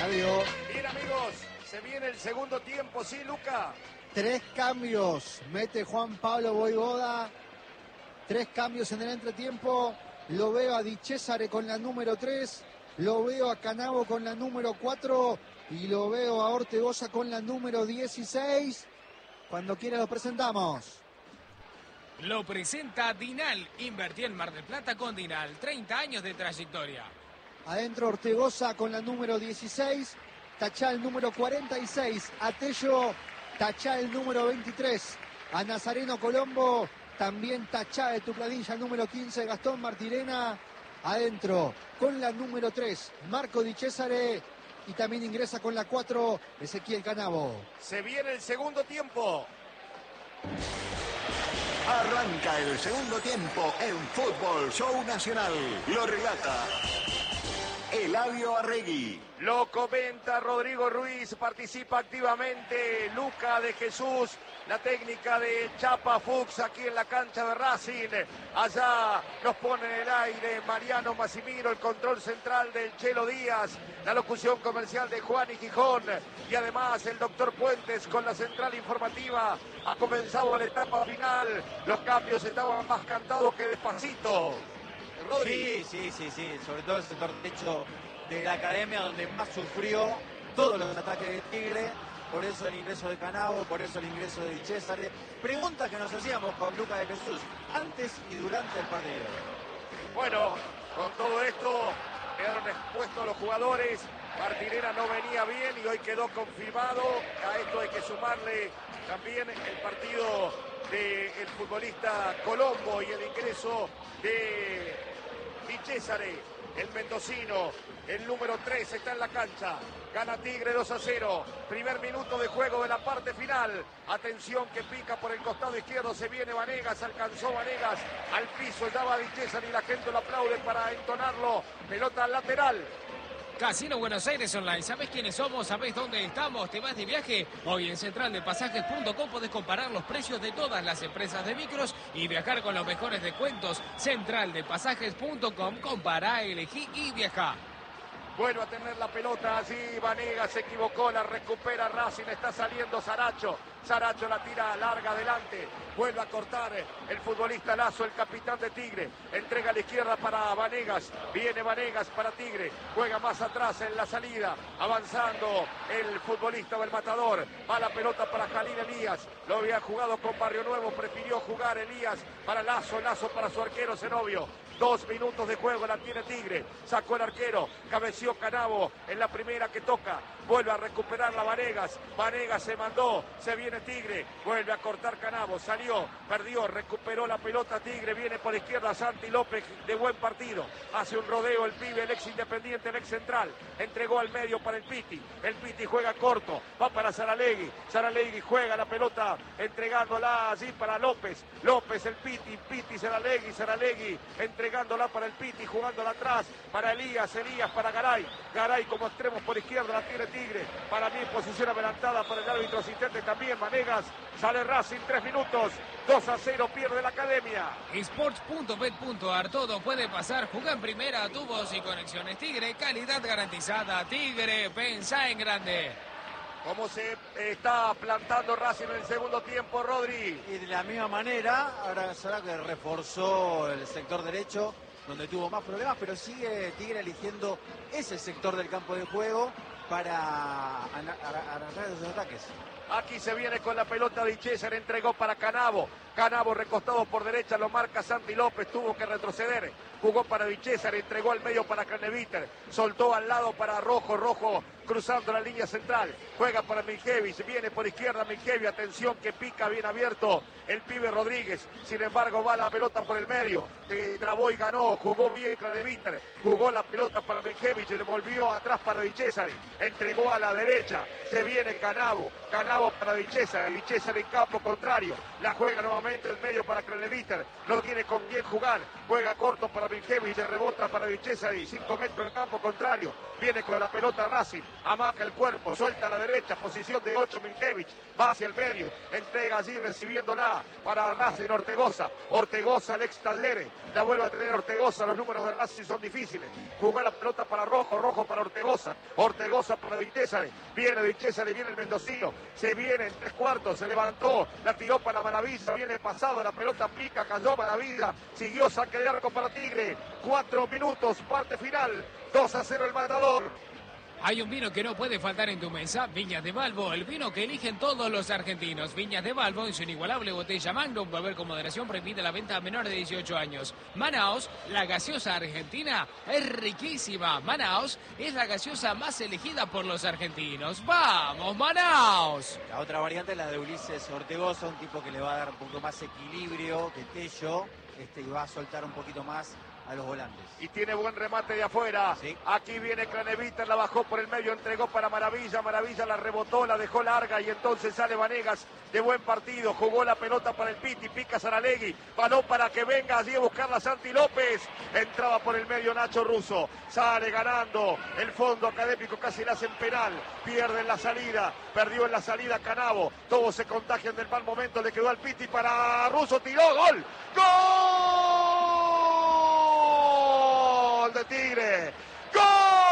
Flavio. Bien, amigos, se viene el segundo tiempo, ¿sí, Luca? 3 cambios, mete Juan Pablo Vojvoda. 3 cambios en el entretiempo. Lo veo a Di Cesare con la número 3. Lo veo a Canavo con la número 4. Y lo veo a Ortegoza con la número 16. Cuando quiera lo presentamos. Lo presenta Dinal. Invertí en Mar del Plata con Dinal. 30 años de trayectoria. Adentro Ortegoza con la número 16. Tachá el número 46. A Tello, tachá el número 23. A Nazareno Colombo, también tachá de tu planilla el número 15. Gastón Martirena. Adentro con la número 3. Marco Di Cesare. Y también ingresa con la 4. Ezequiel Canavo. Se viene el segundo tiempo. Arranca el segundo tiempo en Fútbol Show Nacional. Lo relata Eladio Arregui. Lo comenta Rodrigo Ruiz, participa activamente Luca de Jesús, la técnica de Chapa Fuchs aquí en la cancha de Racing. Allá nos pone en el aire Mariano Massimiro, el control central del Chelo Díaz, la locución comercial de Juan y Gijón y además el doctor Puentes con la central informativa. Ha comenzado la etapa final, los cambios estaban más cantados que despacito. Sí, sobre todo el sector derecho de la academia donde más sufrió todos los ataques de Tigre, por eso el ingreso de Canavo, por eso el ingreso de Di Cesare. Pregunta que nos hacíamos con Luca de Jesús, antes y durante el partido. Bueno, con todo esto quedaron expuestos los jugadores, Martirena no venía bien y hoy quedó confirmado. A esto hay que sumarle también el partido del futbolista Colombo y el ingreso de Di Cesare, el mendocino, el número 3 está en la cancha. Gana Tigre 2-0. Primer minuto de juego de la parte final. Atención que pica por el costado izquierdo. Se viene Vanegas. Alcanzó Vanegas al piso. Ya va Di Cesare y la gente lo aplaude para entonarlo. Pelota al lateral. Casino Buenos Aires Online. ¿Sabés quiénes somos? ¿Sabés dónde estamos? ¿Te vas de viaje? Hoy en centraldepasajes.com podés comparar los precios de todas las empresas de micros y viajar con los mejores descuentos. Centraldepasajes.com. Compará, elegí y viajá. Vuelve a tener la pelota allí, Vanegas se equivocó, la recupera Racing, está saliendo Saracho. Saracho la tira larga adelante, vuelve a cortar el futbolista Lazo, el capitán de Tigre. Entrega a la izquierda para Vanegas, viene Vanegas para Tigre, juega más atrás en la salida, avanzando el futbolista del Matador. Va la pelota para Jalil Elías, lo había jugado con Barrio Nuevo, prefirió jugar Elías para Lazo, Lazo para su arquero Zenobio. 2 minutos de juego la tiene Tigre, sacó el arquero, cabeció Canavo en la primera que toca, vuelve a recuperar la Vanegas, Vanegas se mandó, se viene Tigre, vuelve a cortar Canavo, salió, perdió, recuperó la pelota Tigre, viene por izquierda Santi López de buen partido, hace un rodeo el pibe, el ex Independiente, el ex Central, entregó al medio para el Piti juega corto, va para Saralegui, Saralegui juega la pelota, entregándola allí para López, López el Piti, Saralegui, entregándola para el Piti, jugándola atrás, para Elías para Garay, Garay como extremo por izquierda la tiene Tigre, para mí posición adelantada para el árbitro asistente también, Vanegas, sale Racing, 3 minutos, 2-0 pierde la academia. Sports.bet.ar, todo puede pasar, juega en primera, tubos y conexiones Tigre, calidad garantizada, Tigre, pensá en grande. ¿Cómo se está plantando Racing en el segundo tiempo, Rodri? Y de la misma manera, ahora será que reforzó el sector derecho, donde tuvo más problemas, pero sigue Tigre eligiendo ese sector del campo de juego para arrancar esos ataques. Aquí se viene con la pelota Di Cesare, entregó para Canavo. Canavo recostado por derecha, lo marca Santi López, tuvo que retroceder. Jugó para Di Cesare, entregó al medio para Craneviter. Soltó al lado para Rojo cruzando la línea central. Juega para Miljevic, viene por izquierda Miljevic, atención que pica bien abierto el pibe Rodríguez. Sin embargo va la pelota por el medio. Trabó y ganó, jugó bien Craneviter. Jugó la pelota para Miljevic, le volvió atrás para Di Cesare. Entregó a la derecha, se viene Canavo para Di Cesare en campo contrario, la juega nuevamente el medio para Craneviter, no tiene con quién jugar, juega corto para Miljevic, rebota para Di Cesare, 5 metros en campo contrario, viene con la pelota Racing, amaca el cuerpo, suelta a la derecha, posición de 8 Minkevich, va hacia el medio, entrega allí recibiéndola para Racing Ortegoza, Ortegoza, Alex Tallere, la vuelve a tener Ortegoza, los números de Racing son difíciles, jugar la pelota para Rojo, Rojo para Ortegoza, Ortegoza para Di Cesare, viene Di Cesare, viene el mendocino, se viene en 3/4, se levantó, la tiró para Maravilla, viene pasado, la pelota pica, cayó Maravilla, siguió saque de arco para Tigre, 4 minutos, parte final, 2-0 el Matador. Hay un vino que no puede faltar en tu mesa, Viñas de Balbo, el vino que eligen todos los argentinos. Viñas de Balbo en su inigualable botella Magnum, beber con moderación, prohibida la venta a menores de 18 años. Manaos, la gaseosa argentina, es riquísima. Manaos es la gaseosa más elegida por los argentinos. ¡Vamos, Manaos! La otra variante es la de Ulises Ortegoza, un tipo que le va a dar un poco más equilibrio que Tello, y va a soltar un poquito más a los volantes. Y tiene buen remate de afuera. Sí. Aquí viene Craneviter, la bajó por el medio, entregó para Maravilla. Maravilla la rebotó, la dejó larga y entonces sale Vanegas de buen partido. Jugó la pelota para el Piti, pica Saralegui. Balón para que venga allí a buscarla Santi López. Entraba por el medio Nacho Russo. Sale ganando el Fondo Académico, casi le hacen penal. Pierde en la salida, perdió en la salida Canavo. Todos se contagian del mal momento. Le quedó al Piti para Russo, tiró, gol. ¡Gol! De Tigre,